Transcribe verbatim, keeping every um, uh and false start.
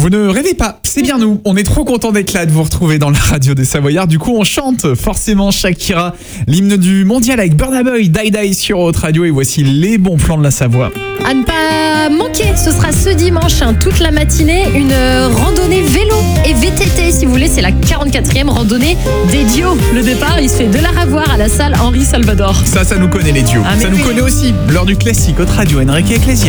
Vous ne rêvez pas, c'est bien nous. On est trop contents d'être là, de vous retrouver dans la radio des Savoyards. Du coup, on chante forcément Shakira, l'hymne du mondial avec Burna Boy, Die Die sur Haute Radio. Et voici les bons plans de la Savoie. À ne pas manquer, ce sera ce dimanche, hein, toute la matinée, une randonnée vélo et V T T. Si vous voulez, c'est la quarante-quatrième randonnée des Dios. Le départ, il se fait de la Ravoir à la salle Henri Salvador. Ça, ça nous connaît les dios. Ah, ça nous oui. connaît aussi. L'heure du classique, Haute Radio, Enrique Ecclesia.